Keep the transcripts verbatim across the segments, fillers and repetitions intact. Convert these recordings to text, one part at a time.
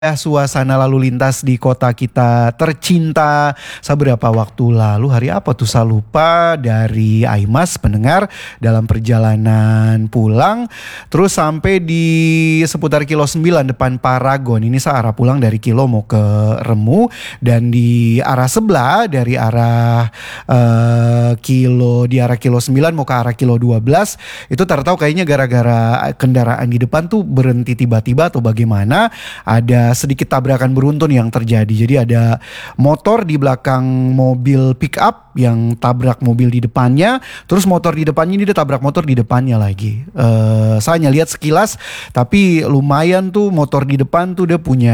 Ya, suasana lalu lintas di kota kita tercinta seberapa waktu lalu, hari apa tuh saya lupa, dari Aimas pendengar dalam perjalanan pulang terus sampai di seputar kilo sembilan depan Paragon. Ini saya arah pulang dari Kilo mau ke Remu, dan di arah sebelah dari arah uh, Kilo di arah Kilo sembilan mau ke arah Kilo dua belas itu tahu kayaknya gara-gara kendaraan di depan tuh berhenti tiba-tiba atau bagaimana, ada sedikit tabrakan beruntun yang terjadi. Jadi ada motor di belakang mobil pick up yang tabrak mobil di depannya, terus motor di depannya ini dia tabrak motor di depannya lagi. Uh, saya hanya lihat sekilas, tapi lumayan tuh motor di depan tuh dia punya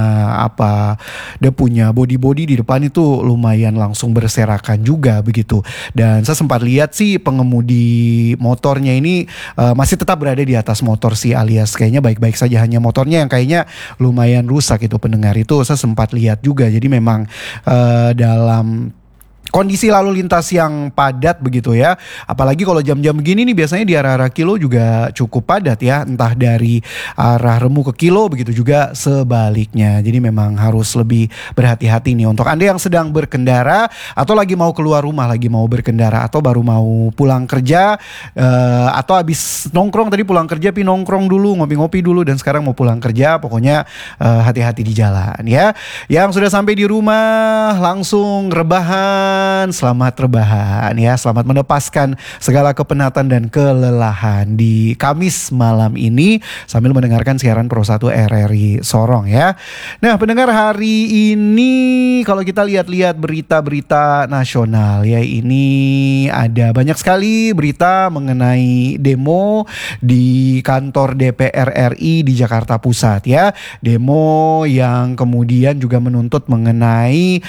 apa? Dia punya body-body di depan itu lumayan langsung berserakan juga begitu. Dan saya sempat lihat sih pengemudi motornya ini uh, masih tetap berada di atas motor sih, alias kayaknya baik-baik saja, hanya motornya yang kayaknya lumayan rusak itu pendengar. Itu saya sempat lihat juga. Jadi memang uh, dalam kondisi lalu lintas yang padat begitu ya. Apalagi kalau jam-jam begini nih biasanya di arah-arah Kilo juga cukup padat ya. Entah dari arah Remu ke Kilo, begitu juga sebaliknya. Jadi memang harus lebih berhati-hati nih untuk Anda yang sedang berkendara atau lagi mau keluar rumah, lagi mau berkendara atau baru mau pulang kerja, uh, atau habis nongkrong tadi pulang kerja pi nongkrong dulu, ngopi-ngopi dulu dan sekarang mau pulang kerja. Pokoknya uh, hati-hati di jalan ya. Yang sudah sampai di rumah langsung rebahan, selamat rebahan ya, selamat melepaskan segala kepenatan dan kelelahan di Kamis malam ini sambil mendengarkan siaran Pro satu R R I Sorong ya. Nah pendengar, hari ini kalau kita lihat-lihat berita-berita nasional ya, ini ada banyak sekali berita mengenai demo di kantor D P R R I di Jakarta Pusat ya. Demo yang kemudian juga menuntut mengenai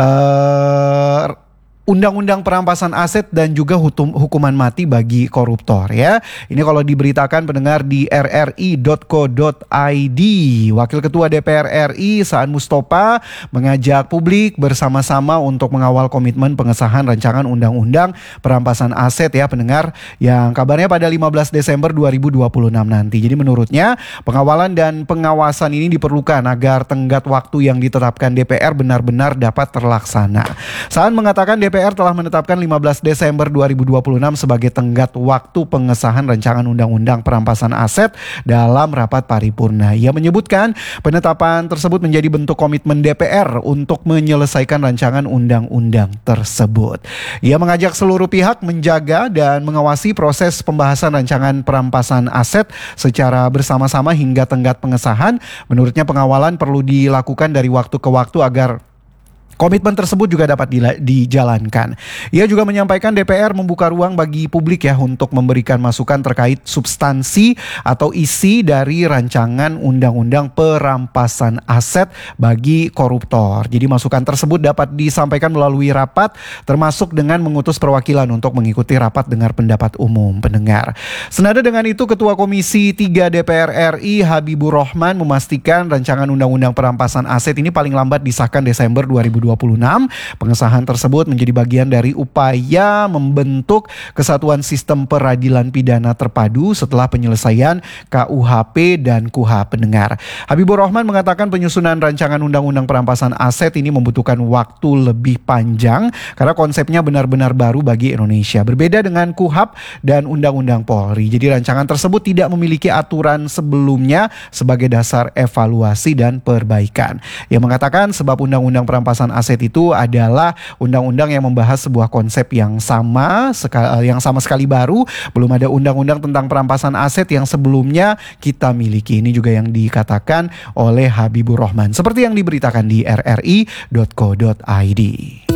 uh, Undang-undang perampasan aset dan juga hukum, hukuman mati bagi koruptor ya. Ini kalau diberitakan pendengar di r r i dot co dot i d. Wakil Ketua D P R R I Saan Mustopha mengajak publik bersama-sama untuk mengawal komitmen pengesahan rancangan undang-undang perampasan aset ya pendengar, yang kabarnya pada lima belas Desember dua ribu dua puluh enam nanti. Jadi menurutnya pengawalan dan pengawasan ini diperlukan agar tenggat waktu yang ditetapkan D P R benar-benar dapat terlaksana. Saan mengatakan D P R telah menetapkan lima belas Desember dua ribu dua puluh enam sebagai tenggat waktu pengesahan rancangan undang-undang perampasan aset dalam rapat paripurna. Ia menyebutkan penetapan tersebut menjadi bentuk komitmen D P R untuk menyelesaikan rancangan undang-undang tersebut. Ia mengajak seluruh pihak menjaga dan mengawasi proses pembahasan rancangan perampasan aset secara bersama-sama hingga tenggat pengesahan. Menurutnya pengawalan perlu dilakukan dari waktu ke waktu agar komitmen tersebut juga dapat dijalankan. Ia juga menyampaikan D P R membuka ruang bagi publik ya untuk memberikan masukan terkait substansi atau isi dari rancangan undang-undang perampasan aset bagi koruptor. Jadi masukan tersebut dapat disampaikan melalui rapat, termasuk dengan mengutus perwakilan untuk mengikuti rapat dengar pendapat umum pendengar. Senada dengan itu, Ketua Komisi tiga D P R R I Habibur Rahman memastikan rancangan undang-undang perampasan aset ini paling lambat disahkan Desember dua ribu dua puluh enam. Pengesahan tersebut menjadi bagian dari upaya membentuk kesatuan sistem peradilan pidana terpadu setelah penyelesaian K U H P dan K U H pendengar. Habibur Rahman mengatakan penyusunan rancangan undang-undang perampasan aset ini membutuhkan waktu lebih panjang karena konsepnya benar-benar baru bagi Indonesia. Berbeda dengan K U H P dan Undang-Undang Polri. Jadi rancangan tersebut tidak memiliki aturan sebelumnya sebagai dasar evaluasi dan perbaikan. Ia mengatakan sebab undang-undang perampasan aset itu adalah undang-undang yang membahas sebuah konsep yang sama, yang sama sekali baru. Belum ada undang-undang tentang perampasan aset yang sebelumnya kita miliki. Ini juga yang dikatakan oleh Habibur Rahman, seperti yang diberitakan di r r i dot co dot i d.